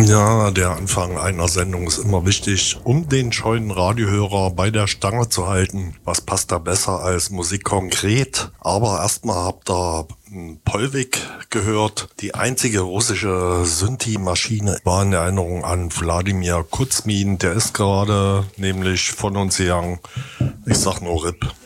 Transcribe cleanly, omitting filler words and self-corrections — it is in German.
Ja, der Anfang einer Sendung ist immer wichtig, um den scheuen Radiohörer bei der Stange zu halten. Was passt da besser als Musik konkret? Aber erstmal habt ihr Polvik gehört. Die einzige russische Synthi-Maschine war in Erinnerung an Wladimir Kuzmin. Der ist gerade nämlich von uns gegangen. Ich sag nur RIP.